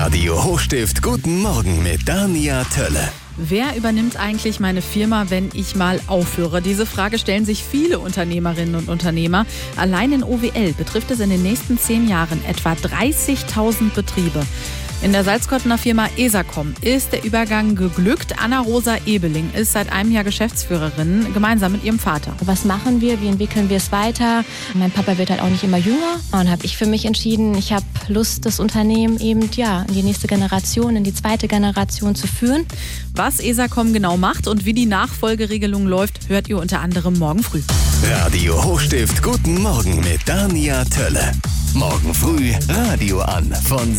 Radio Hochstift Guten Morgen mit Dania Tölle. Wer übernimmt eigentlich meine Firma, wenn ich mal aufhöre? Diese Frage stellen sich viele Unternehmerinnen und Unternehmer. Allein in OWL betrifft es in den nächsten 10 Jahren etwa 30.000 Betriebe. In der Salzkottener Firma ESACOM ist der Übergang geglückt. Anna-Rosa Ebeling ist seit einem Jahr Geschäftsführerin, gemeinsam mit ihrem Vater. Was machen wir? Wie entwickeln wir es weiter? Mein Papa wird halt auch nicht immer jünger. Und habe ich für mich entschieden, ich habe Lust, das Unternehmen eben in die nächste Generation, in die zweite Generation zu führen. Was ESACOM genau macht und wie die Nachfolgeregelung läuft, hört ihr unter anderem morgen früh. Radio Hochstift Guten Morgen mit Dania Tölle. Morgen früh Radio an von